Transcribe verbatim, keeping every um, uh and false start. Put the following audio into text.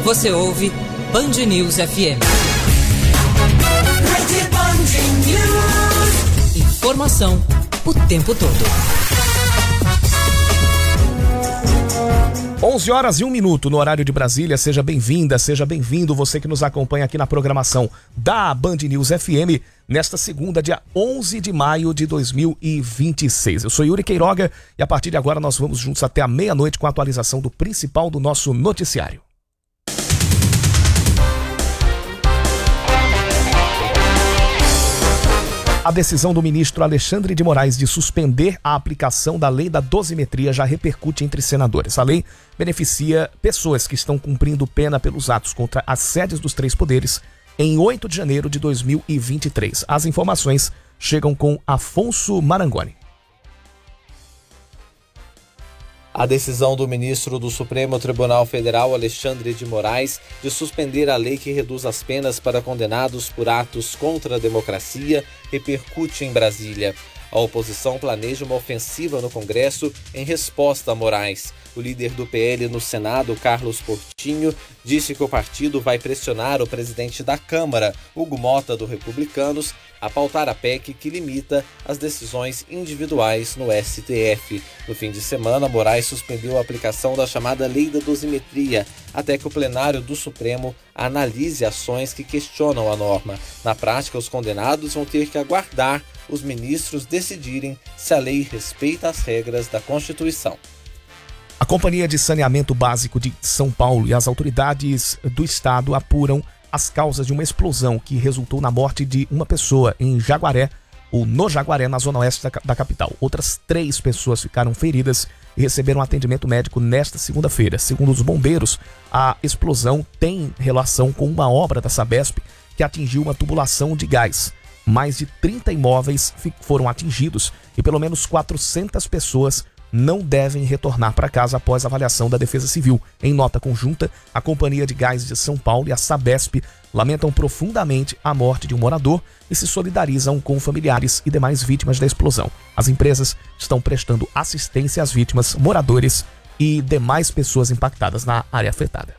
Você ouve Band News F M. Informação o tempo todo. onze horas e um minuto no horário de Brasília. Seja bem-vinda, seja bem-vindo você que nos acompanha aqui na programação da Band News F M nesta segunda, dia onze de maio de dois mil e vinte e seis. Eu sou Yuri Queiroga e a partir de agora nós vamos juntos até a meia-noite com a atualização do principal do nosso noticiário. A decisão do ministro Alexandre de Moraes de suspender a aplicação da lei da dosimetria já repercute entre senadores. A lei beneficia pessoas que estão cumprindo pena pelos atos contra as sedes dos três poderes em oito de janeiro de dois mil e vinte e três. As informações chegam com Afonso Marangoni. A decisão do ministro do Supremo Tribunal Federal, Alexandre de Moraes, de suspender a lei que reduz as penas para condenados por atos contra a democracia, repercute em Brasília. A oposição planeja uma ofensiva no Congresso em resposta a Moraes. O líder do P L no Senado, Carlos Portinho, disse que o partido vai pressionar o presidente da Câmara, Hugo Mota, do Republicanos, a pautar a P E C que limita as decisões individuais no S T F. No fim de semana, Moraes suspendeu a aplicação da chamada Lei da Dosimetria, até que o plenário do Supremo analise ações que questionam a norma. Na prática, os condenados vão ter que aguardar os ministros decidirem se a lei respeita as regras da Constituição. A Companhia de Saneamento Básico de São Paulo e as autoridades do estado apuram as causas de uma explosão que resultou na morte de uma pessoa em Jaguaré, ou no Jaguaré, na zona oeste da, da capital. Outras três pessoas ficaram feridas e receberam atendimento médico nesta segunda-feira. Segundo os bombeiros, a explosão tem relação com uma obra da Sabesp que atingiu uma tubulação de gás. Mais de trinta imóveis foram atingidos e pelo menos quatrocentas pessoas não devem retornar para casa após a avaliação da Defesa Civil. Em nota conjunta, a Companhia de Gás de São Paulo e a Sabesp lamentam profundamente a morte de um morador e se solidarizam com familiares e demais vítimas da explosão. As empresas estão prestando assistência às vítimas, moradores e demais pessoas impactadas na área afetada.